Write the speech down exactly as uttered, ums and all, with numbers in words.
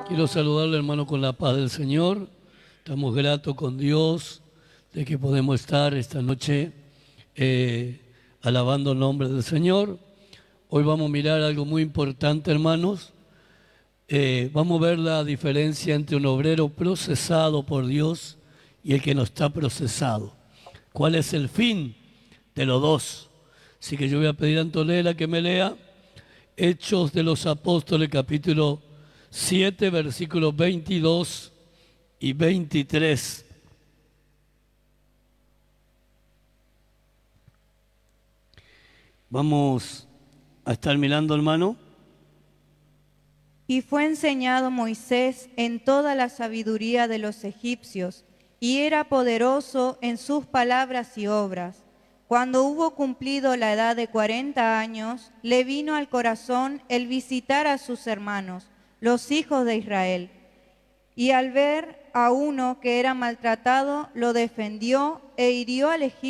Quiero saludarle, hermano, con la paz del Señor. Estamos gratos con Dios de que podemos estar esta noche eh, alabando el nombre del Señor. Hoy vamos a mirar algo muy importante, hermanos. Eh, vamos a ver la diferencia entre un obrero procesado por Dios y el que no está procesado. ¿Cuál es el fin de los dos? Así que yo voy a pedir a Antonella que me lea Hechos de los Apóstoles, capítulo siete, versículos veintidós y veintitrés. Vamos a estar mirando, hermano. Y fue enseñado Moisés en toda la sabiduría de los egipcios, y era poderoso en sus palabras y obras. Cuando hubo cumplido la edad de cuarenta años, le vino al corazón el visitar a sus hermanos, los hijos de Israel. Y al ver a uno que era maltratado, lo defendió e hirió al egipcio